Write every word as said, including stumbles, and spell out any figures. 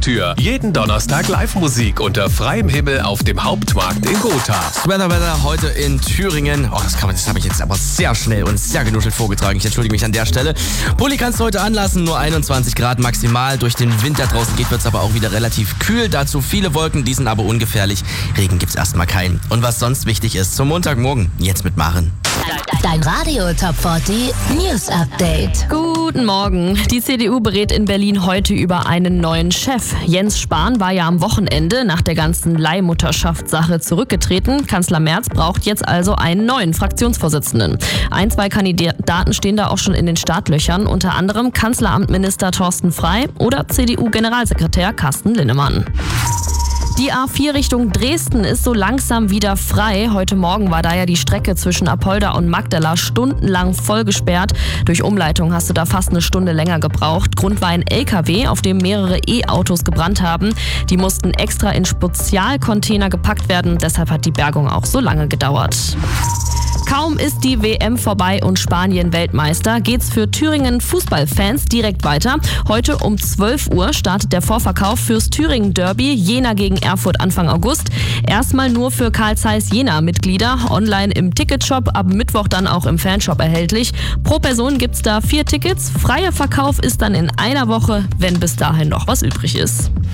Haustür. Jeden Donnerstag Live-Musik unter freiem Himmel auf dem Hauptmarkt in Gotha. Weather, Weather heute in Thüringen. Oh, das, kann man, das habe ich jetzt aber sehr schnell und sehr genuschelt vorgetragen. Ich entschuldige mich an der Stelle. Pulli kannst du heute anlassen, nur einundzwanzig Grad maximal. Durch den Wind, der draußen geht, wird es aber auch wieder relativ kühl. Dazu viele Wolken, die sind aber ungefährlich. Regen gibt's erstmal keinen. Und was sonst wichtig ist, zum Montagmorgen, jetzt mit Maren. Dein Radio Top vierzig News Update. Guten Morgen. Die C D U berät in Berlin heute über einen neuen Chef. Jens Spahn war ja am Wochenende nach der ganzen Leihmutterschaftssache zurückgetreten. Kanzler Merz braucht jetzt also einen neuen Fraktionsvorsitzenden. Ein, zwei Kandidaten stehen da auch schon in den Startlöchern. Unter anderem Kanzleramtminister Thorsten Frey oder C D U-Generalsekretär Carsten Linnemann. Die A vier Richtung Dresden ist so langsam wieder frei. Heute Morgen war da ja die Strecke zwischen Apolda und Magdala stundenlang voll gesperrt. Durch Umleitung hast du da fast eine Stunde länger gebraucht. Grund war ein L K W, auf dem mehrere E-Autos gebrannt haben. Die mussten extra in Spezialcontainer gepackt werden. Deshalb hat die Bergung auch so lange gedauert. Kaum ist die W M vorbei und Spanien Weltmeister, geht's für Thüringen Fußballfans direkt weiter. Heute um zwölf Uhr startet der Vorverkauf fürs Thüringen Derby Jena gegen Erfurt Anfang August. Erstmal nur für Carl Zeiss Jena Mitglieder, online im Ticketshop, ab Mittwoch dann auch im Fanshop erhältlich. Pro Person gibt's da vier Tickets. Freier Verkauf ist dann in einer Woche, wenn bis dahin noch was übrig ist.